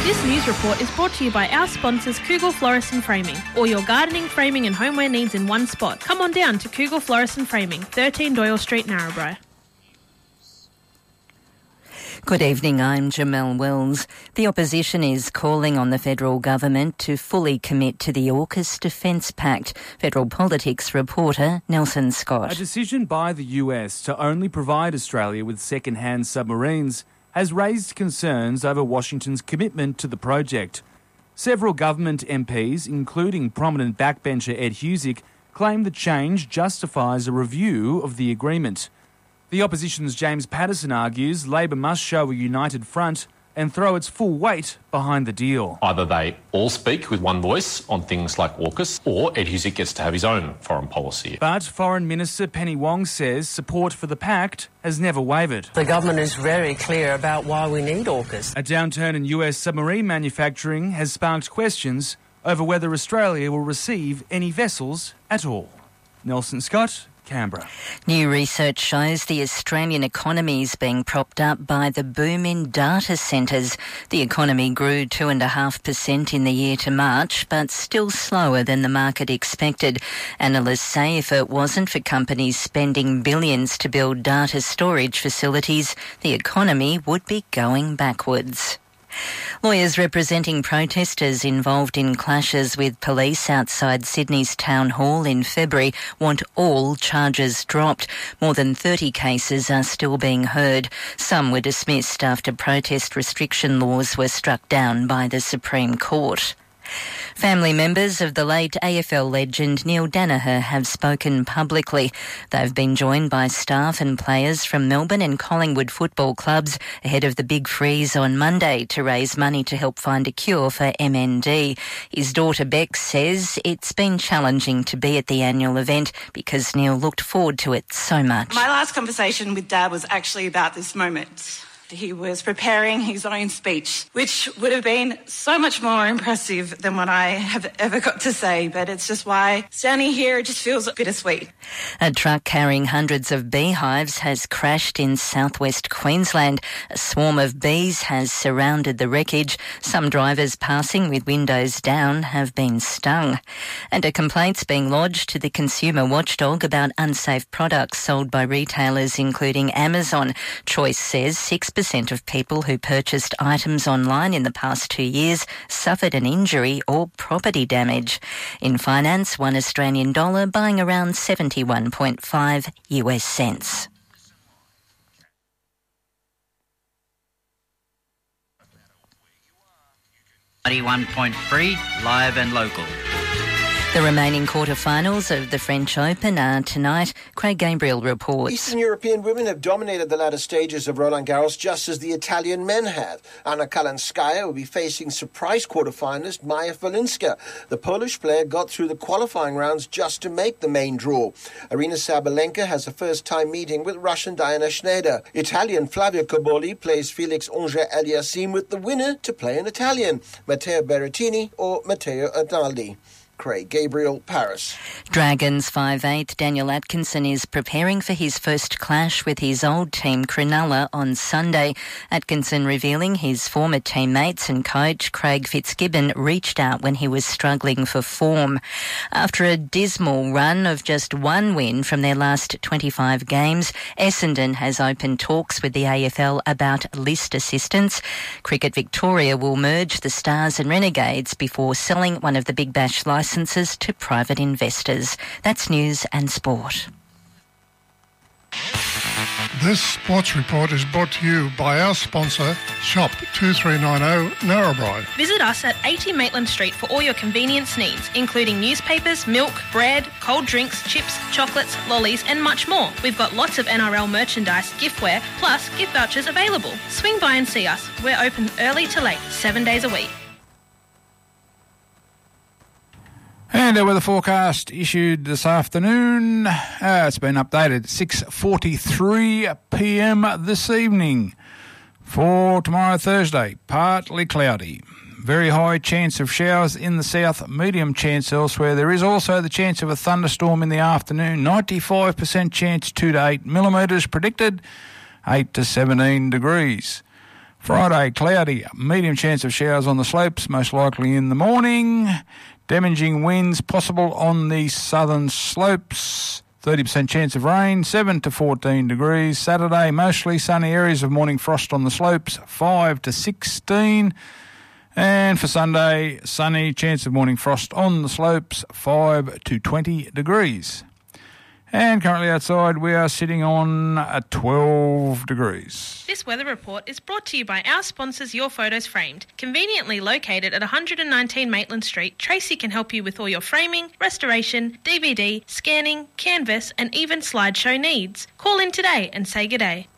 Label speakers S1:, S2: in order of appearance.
S1: This news report is brought to you by our sponsors Kugel Florist and Framing. All your gardening, framing and homeware needs in one spot. Come on down to Kugel Florist and Framing, 13 Doyle Street, Narrabri.
S2: Good evening, I'm Jamelle Wells. The opposition is calling on the federal government to fully commit to the AUKUS Defence Pact. Federal Politics reporter Nelson Scott.
S3: A decision by the US to only provide Australia with second-hand submarines has raised concerns over Washington's commitment to the project. Several government MPs, including prominent backbencher Ed Husic, claim the change justifies a review of the agreement. The opposition's James Patterson argues Labor must show a united front and throw its full weight behind the deal.
S4: Either they all speak with one voice on things like AUKUS, or Ed Husic gets to have his own foreign policy.
S3: But Foreign Minister Penny Wong says support for the pact has never wavered.
S5: The government is very clear about why we need AUKUS.
S3: A downturn in US submarine manufacturing has sparked questions over whether Australia will receive any vessels at all. Nelson Scott, Canberra.
S2: New research shows the Australian economy is being propped up by the boom in data centres. The economy grew 2.5% in the year to March, but still slower than the market expected. Analysts say if it wasn't for companies spending billions to build data storage facilities, the economy would be going backwards. Lawyers representing protesters involved in clashes with police outside Sydney's Town Hall in February want all charges dropped. More than 30 cases are still being heard. Some were dismissed after protest restriction laws were struck down by the Supreme Court. Family members of the late AFL legend Neil Daniher have spoken publicly. They've been joined by staff and players from Melbourne and Collingwood football clubs ahead of the big freeze on Monday to raise money to help find a cure for MND. His daughter Bex says it's been challenging to be at the annual event because Neil looked forward to it so much.
S6: My last conversation with Dad was actually about this moment. He was preparing his own speech, which would have been so much more impressive than what I have ever got to say, but it's just why standing here just feels bittersweet.
S2: A truck carrying hundreds of beehives has crashed in southwest Queensland. A swarm of bees has surrounded the wreckage. Some drivers passing with windows down have been stung. And a complaint's being lodged to the consumer watchdog about unsafe products sold by retailers including Amazon. Choice says 6% of people who purchased items online in the past 2 years suffered an injury or property damage. In finance, $1 Australian buying around 71.5 US cents.
S7: .3 live and local.
S2: The remaining quarterfinals of the French Open are tonight. Craig Gabriel reports.
S8: Eastern European women have dominated the latter stages of Roland Garros just as the Italian men have. Anna Kalinskaya will be facing surprise quarterfinalist Maja Valinska. The Polish player got through the qualifying rounds just to make the main draw. Arina Sabalenka has a first-time meeting with Russian Diana Schneider. Italian Flavio Cobolli plays Felix Auger-Aliassime with the winner to play an Italian, Matteo Berrettini or Matteo Arnaldi. Craig Gabriel, Paris.
S2: Dragons 5'8" Daniel Atkinson is preparing for his first clash with his old team Cronulla on Sunday. Atkinson revealing his former teammates and coach Craig Fitzgibbon reached out when he was struggling for form. After a dismal run of just one win from their last 25 games, Essendon has opened talks with the AFL about list assistance. Cricket Victoria will merge the Stars and Renegades before selling one of the Big Bash licenses to private investors. That's news and sport.
S9: This sports report is brought to you by our sponsor, Shop 2390 Narrabri.
S1: Visit us at 80 Maitland Street for all your convenience needs, including newspapers, milk, bread, cold drinks, chips, chocolates, lollies and much more. We've got lots of NRL merchandise, giftware, plus gift vouchers available. Swing by and see us. We're open early to late, 7 days a week.
S10: And our weather forecast issued this afternoon. It's been updated 6:43 p.m. this evening. For tomorrow, Thursday, partly cloudy. Very high chance of showers in the south, medium chance elsewhere. There is also the chance of a thunderstorm in the afternoon. 95% chance, 2 to 8 millimetres predicted, 8 to 17 degrees. Friday, cloudy, medium chance of showers on the slopes, most likely in the morning. Damaging winds possible on the southern slopes. 30% chance of rain, 7 to 14 degrees. Saturday, mostly sunny areas of morning frost on the slopes, 5 to 16. And for Sunday, sunny, chance of morning frost on the slopes, 5 to 20 degrees. And currently outside we are sitting on 12 degrees.
S1: This weather report is brought to you by our sponsors Your Photos Framed. Conveniently located at 119 Maitland Street, Tracy can help you with all your framing, restoration, DVD, scanning, canvas and even slideshow needs. Call in today and say good day.